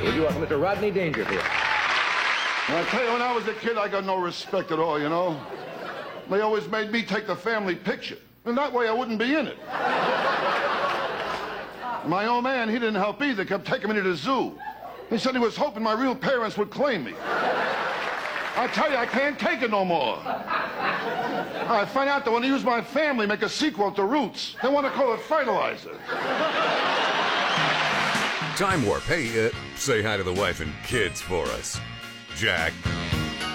Would you, Mr. Rodney Dangerfield? I tell you, when I was a kid, I got no respect at all, you know? They always made me take the family picture, and that way I wouldn't be in it. My old man, he didn't help either, kept taking me to the zoo. He said he was hoping my real parents would claim me. I tell you, I can't take it no more. I find out that when they use my family, make a sequel to Roots, they want to call it Fertilizer. Time Warp. Hey, say hi to the wife and kids for us, Jack.